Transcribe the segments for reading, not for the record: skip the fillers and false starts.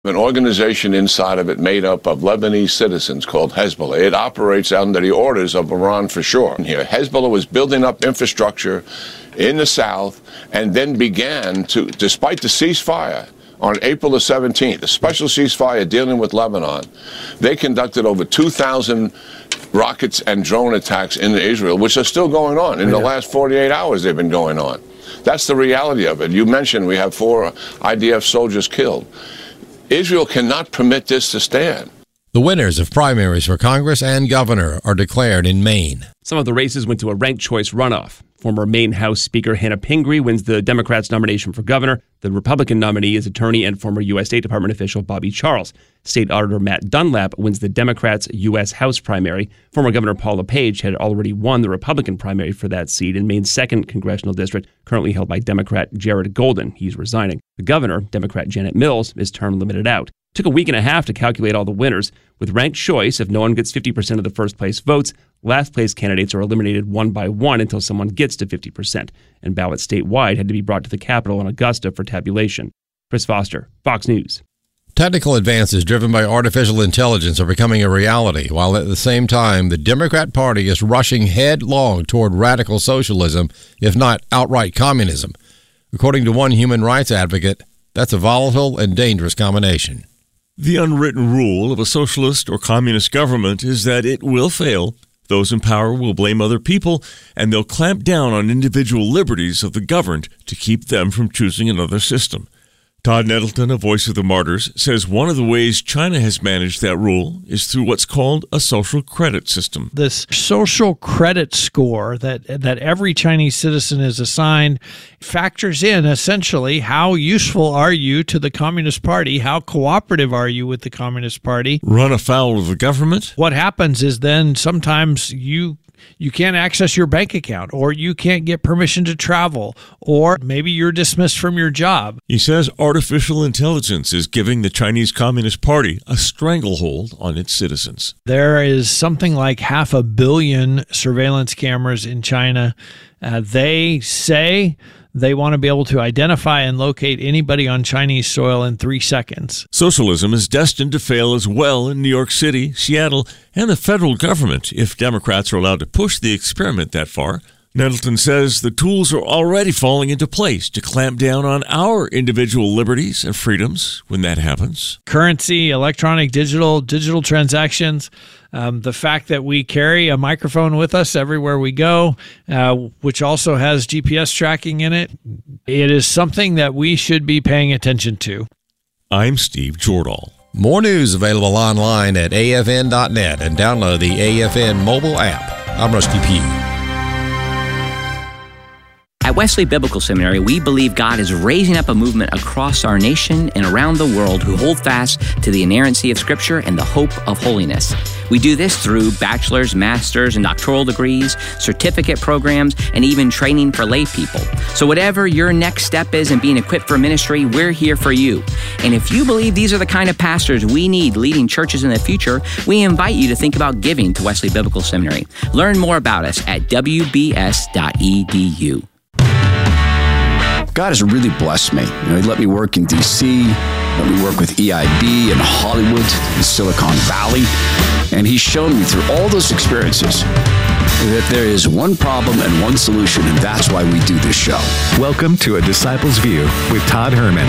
An organization inside of it made up of Lebanese citizens called Hezbollah. It operates under the orders of Iran for sure. Here, Hezbollah was building up infrastructure in the south and then began to, despite the ceasefire on April the 17th, a special ceasefire dealing with Lebanon, they conducted over 2,000 rockets and drone attacks into Israel, which are still going on. In the last 48 hours, they've been going on. That's the reality of it. You mentioned we have 4 IDF soldiers killed. Israel cannot permit this to stand. The winners of primaries for Congress and governor are declared in Maine. Some of the races went to a ranked choice runoff. Former Maine House Speaker Hannah Pingree wins the Democrats' nomination for governor. The Republican nominee is attorney and former U.S. State Department official Bobby Charles. State Auditor Matt Dunlap wins the Democrats' U.S. House primary. Former Governor Paul LePage had already won the Republican primary for that seat in Maine's 2nd congressional district, currently held by Democrat Jared Golden. He's resigning. The governor, Democrat Janet Mills, is term limited out. Took a week and a half to calculate all the winners. With ranked choice, if no one gets 50% of the first place votes, last place candidates are eliminated one by one until someone gets to 50%. And ballots statewide had to be brought to the Capitol in Augusta for tabulation. Chris Foster, Fox News. Technical advances driven by artificial intelligence are becoming a reality, while at the same time, the Democrat Party is rushing headlong toward radical socialism, if not outright communism. According to one human rights advocate, that's a volatile and dangerous combination. The unwritten rule of a socialist or communist government is that it will fail. Those in power will blame other people, and they'll clamp down on individual liberties of the governed to keep them from choosing another system. Todd Nettleton, a voice of the martyrs, says one of the ways China has managed that rule is through what's called a social credit system. This social credit score that every Chinese citizen is assigned factors in essentially how useful are you to the Communist Party, how cooperative are you with the Communist Party. Run afoul of the government? What happens is then sometimes you can't access your bank account, or you can't get permission to travel, or maybe you're dismissed from your job. He says artificial intelligence is giving the Chinese Communist Party a stranglehold on its citizens. There is something like 500 million surveillance cameras in China. They say they want to be able to identify and locate anybody on Chinese soil in 3 seconds. Socialism is destined to fail as well in New York City, Seattle, and the federal government if Democrats are allowed to push the experiment that far. Nettleton says the tools are already falling into place to clamp down on our individual liberties and freedoms when that happens. Currency, electronic, digital transactions, the fact that we carry a microphone with us everywhere we go, which also has GPS tracking in it. It is something that we should be paying attention to. I'm Steve Jordahl. More news available online at afn.net and download the AFN mobile app. I'm Rusty Pugh. At Wesley Biblical Seminary, we believe God is raising up a movement across our nation and around the world who hold fast to the inerrancy of Scripture and the hope of holiness. We do this through bachelor's, master's, and doctoral degrees, certificate programs, and even training for lay people. So whatever your next step is in being equipped for ministry, we're here for you. And if you believe these are the kind of pastors we need leading churches in the future, we invite you to think about giving to Wesley Biblical Seminary. Learn more about us at wbs.edu. God has really blessed me. He let me work in D.C., let me work with EIB in Hollywood, in Silicon Valley, and He's shown me through all those experiences that there is one problem and one solution, and that's why we do this show. Welcome to A Disciple's View with Todd Herman.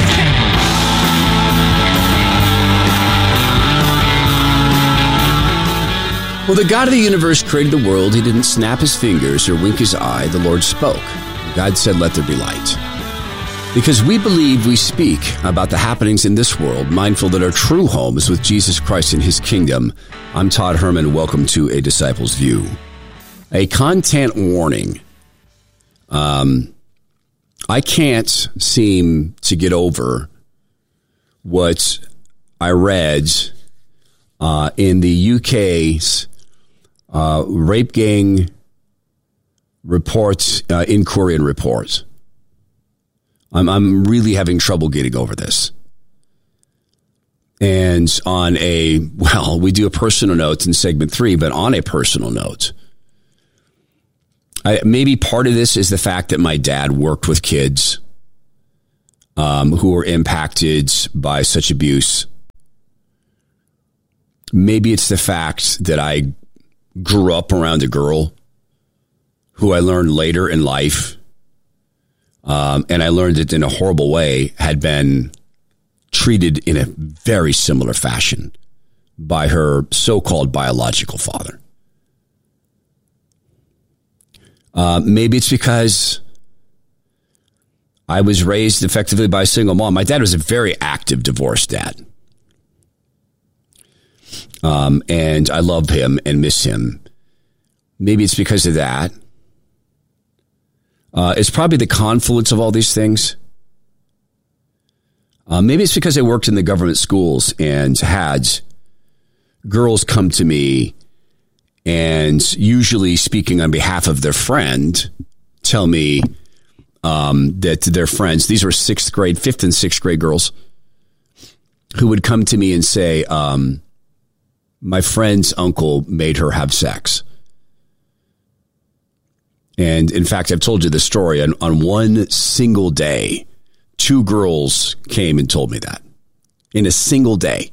Well, the God of the universe created the world. He didn't snap His fingers or wink His eye. The Lord spoke. God said, "Let there be light." Because we believe we speak about the happenings in this world, mindful that our true home is with Jesus Christ and His kingdom. I'm Todd Herman. Welcome to A Disciple's View. A content warning. I can't seem to get over what I read in the UK's rape gang reports, inquiry and reports. I'm really having trouble getting over this. And we do a personal note in segment 3, but on a personal note, maybe part of this is the fact that my dad worked with kids who were impacted by such abuse Maybe it's the fact that I grew up around a girl who I learned later in life, and I learned it in a horrible way, had been treated in a very similar fashion by her so-called biological father. Maybe it's because I was raised effectively by a single mom. My dad was a very active divorced dad. And I love him and miss him. Maybe it's because of that. It's probably the confluence of all these things. Maybe it's because I worked in the government schools and had girls come to me and, usually speaking on behalf of their friend, tell me that their friends, these were 5th and 6th grade girls, who would come to me and say, my friend's uncle made her have sex. And in fact, I've told you the story. On one single day, 2 girls came and told me that. In a single day.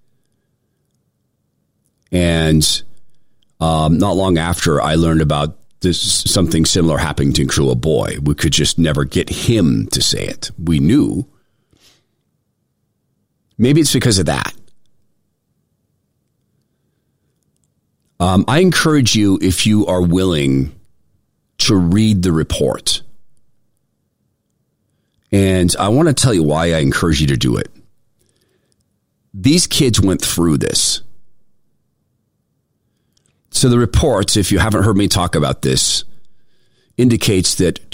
And not long after, I learned about something similar happening to a boy. We could just never get him to say it. We knew. Maybe it's because of that. I encourage you, if you are willing, to read the report. And I want to tell you why I encourage you to do it. These kids went through this. So the report, if you haven't heard me talk about this, indicates that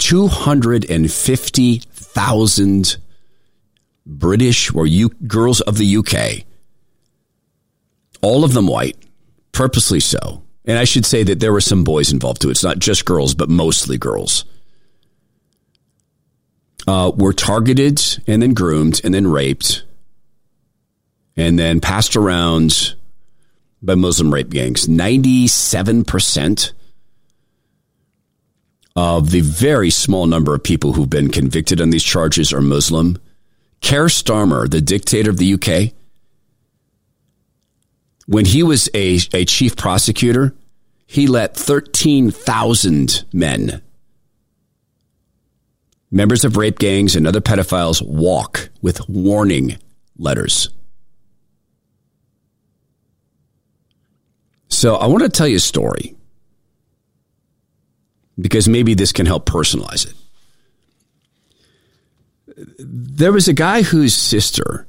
250,000 British or girls of the UK, all of them white, purposely so. And I should say that there were some boys involved too. It's not just girls, but mostly girls. Were targeted and then groomed and then raped and then passed around by Muslim rape gangs. 97% of the very small number of people who've been convicted on these charges are Muslim. Keir Starmer, the dictator of the UK, when he was a chief prosecutor, he let 13,000 men, members of rape gangs and other pedophiles, walk with warning letters. So I want to tell you a story because maybe this can help personalize it. There was a guy whose sister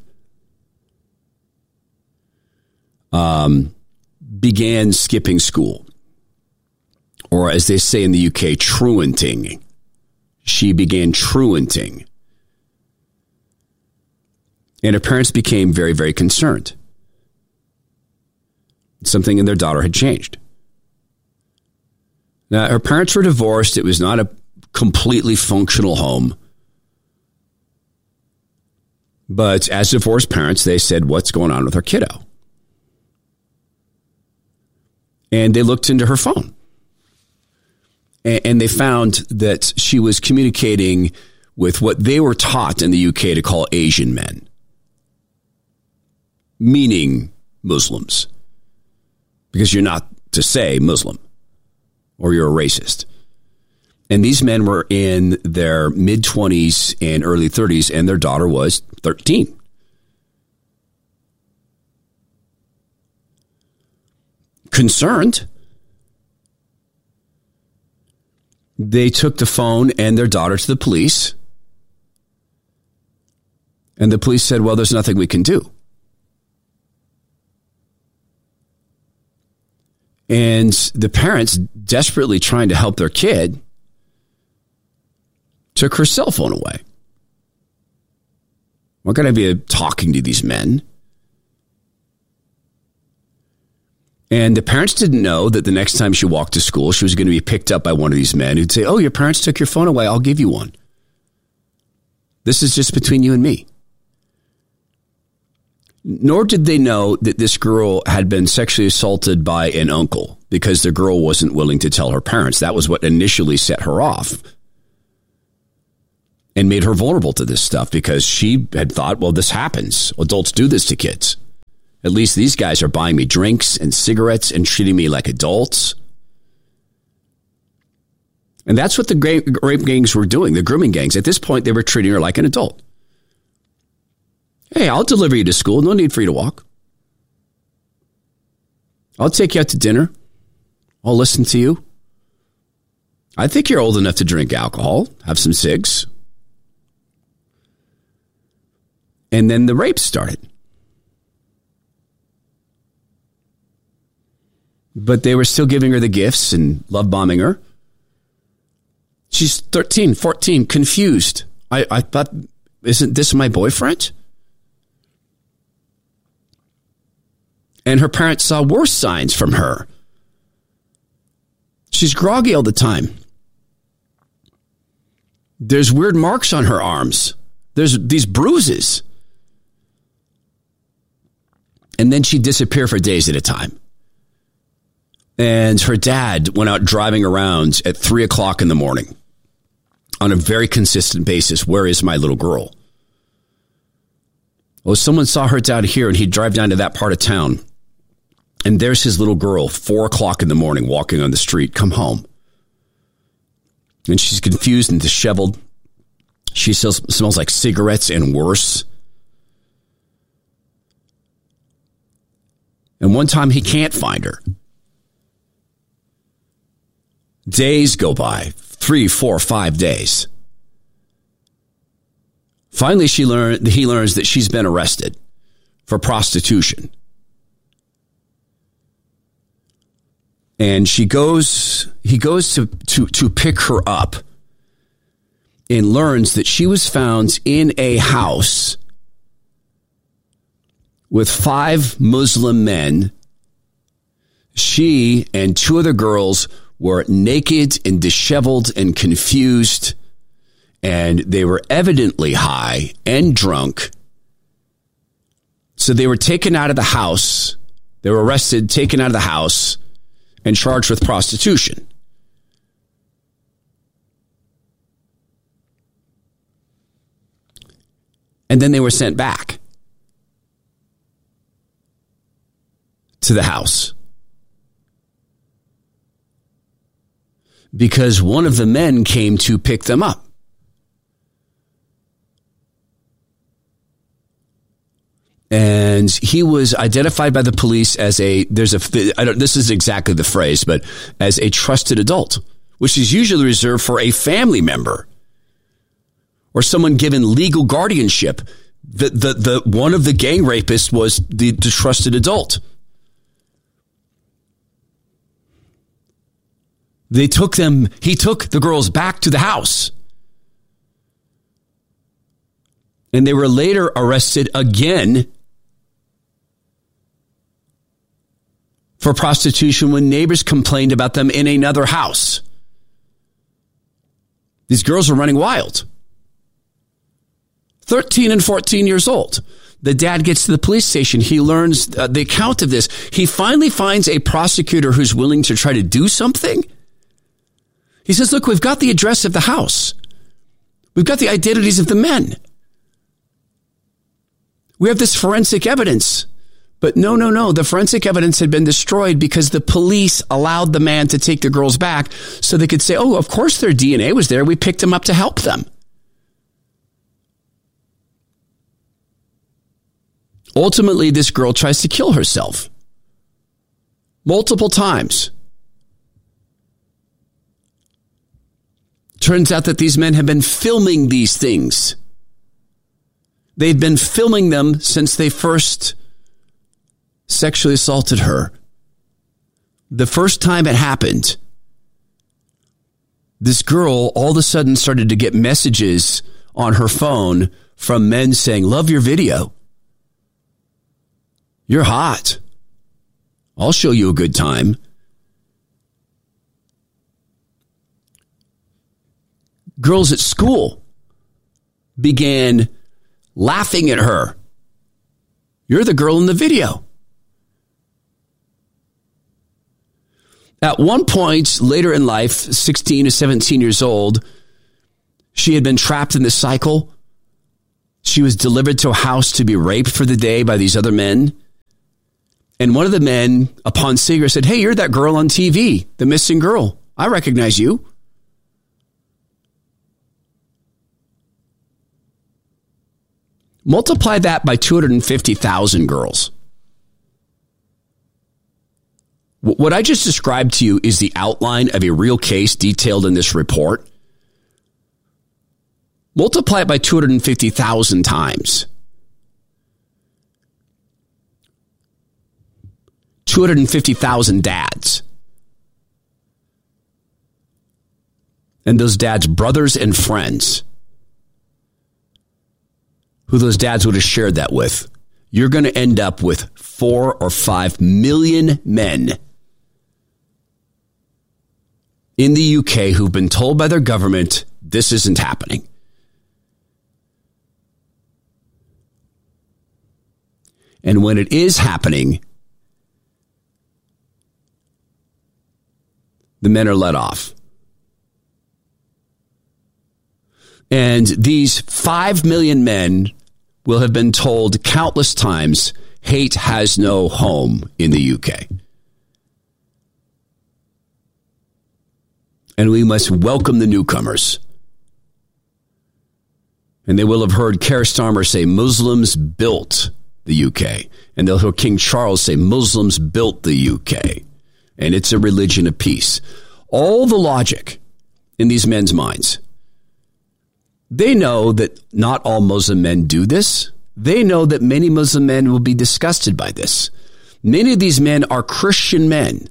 began skipping school, or as they say in the UK, truanting. She began truanting. And her parents became very, very concerned. Something in their daughter had changed. Now, her parents were divorced. It was not a completely functional home. But as divorced parents, they said, what's going on with our kiddo? And they looked into her phone. And they found that she was communicating with what they were taught in the UK to call Asian men, meaning Muslims, because you're not to say Muslim or you're a racist. And these men were in their mid-20s and early 30s, and their daughter was 13. Concerned, they took the phone and their daughter to the police. And the police said, well, there's nothing we can do. And the parents, desperately trying to help their kid, took her cell phone away. We're going to be talking to these men. And the parents didn't know that the next time she walked to school, she was going to be picked up by one of these men who'd say, oh, your parents took your phone away. I'll give you one. This is just between you and me. Nor did they know that this girl had been sexually assaulted by an uncle because the girl wasn't willing to tell her parents. That was what initially set her off and made her vulnerable to this stuff because she had thought, well, this happens. Adults do this to kids. At least these guys are buying me drinks and cigarettes and treating me like adults. And that's what the rape gangs were doing, the grooming gangs. At this point, they were treating her like an adult. Hey, I'll deliver you to school. No need for you to walk. I'll take you out to dinner. I'll listen to you. I think you're old enough to drink alcohol, have some cigs. And then the rape started. But they were still giving her the gifts and love bombing her. She's 13, 14, confused. I thought, isn't this my boyfriend? And her parents saw worse signs from her. She's groggy all the time. There's weird marks on her arms. There's these bruises. And then she'd disappear for days at a time. And her dad went out driving around at 3 o'clock in the morning on a very consistent basis. Where is my little girl? Well, someone saw her down here, and he'd drive down to that part of town. And there's his little girl, 4 o'clock in the morning, walking on the street. Come home. And she's confused and disheveled. She still smells like cigarettes and worse. And one time he can't find her. Days go by, 3, 4, 5 days. Finally, he learns that she's been arrested for prostitution. And he goes to pick her up and learns that she was found in a house with 5 Muslim men. She and 2 other girls were naked and disheveled and confused, and they were evidently high and drunk. So they were taken out of the house. They were arrested, taken out of the house, and charged with prostitution. And then they were sent back to the house because one of the men came to pick them up. And he was identified by the police as this is exactly the phrase, but as a trusted adult, which is usually reserved for a family member or someone given legal guardianship. The one of the gang rapists was the trusted adult. He took the girls back to the house. And they were later arrested again for prostitution when neighbors complained about them in another house. These girls are running wild. 13 and 14 years old. The dad gets to the police station. He learns the account of this. He finally finds a prosecutor who's willing to try to do something. He says, look, we've got the address of the house. We've got the identities of the men. We have this forensic evidence. But no. The forensic evidence had been destroyed because the police allowed the man to take the girls back so they could say, oh, of course their DNA was there. We picked them up to help them. Ultimately, this girl tries to kill herself multiple times. Turns out that these men have been filming these things. They've been filming them since they first sexually assaulted her. The first time it happened, this girl all of a sudden started to get messages on her phone from men saying, love your video. You're hot. I'll show you a good time. Girls at school began laughing at her. You're the girl in the video. At one point later in life, 16 to 17 years old, she had been trapped in this cycle. She was delivered to a house to be raped for the day by these other men. And one of the men, upon seeing her, said, "Hey, you're that girl on TV, the missing girl. I recognize you." Multiply that by 250,000 girls. What I just described to you is the outline of a real case detailed in this report. Multiply it by 250,000 times. 250,000 dads. And those dads' brothers and friends, who those dads would have shared that with. You're going to end up with 4 or 5 million men in the UK who've been told by their government this isn't happening. And when it is happening, the men are let off. And these 5 million men will have been told countless times, hate has no home in the UK. And we must welcome the newcomers. And they will have heard Keir Starmer say, Muslims built the UK. And they'll hear King Charles say, Muslims built the UK. And it's a religion of peace. All the logic in these men's minds. They know that not all Muslim men do this. They know that many Muslim men will be disgusted by this. Many of these men are Christian men.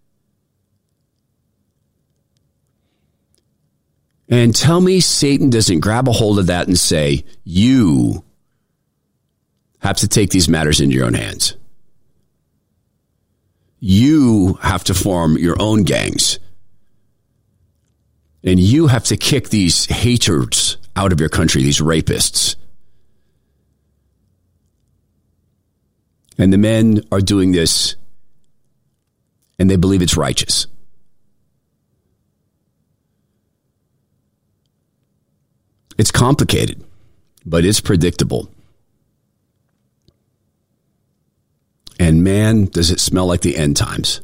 And tell me Satan doesn't grab a hold of that and say, you have to take these matters into your own hands. You have to form your own gangs. And you have to kick these haters out of your country, these rapists. And the men are doing this, and they believe it's righteous. It's complicated, but it's predictable. And man, does it smell like the end times.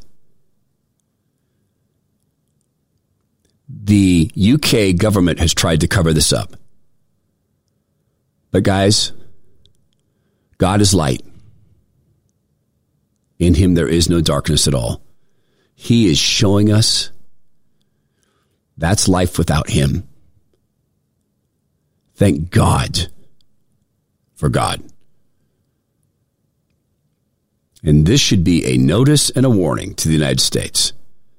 The UK government has tried to cover this up. But guys, God is light. In him there is no darkness at all. He is showing us that's life without him. Thank God for God. And this should be a notice and a warning to the United States.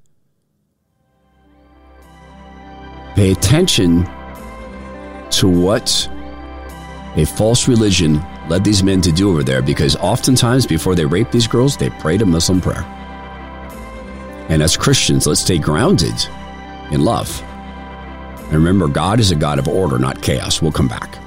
Pay attention to what a false religion led these men to do over there, because oftentimes before they rape these girls, they prayed a Muslim prayer. And as Christians, let's stay grounded in love. And remember, God is a God of order, not chaos. We'll come back.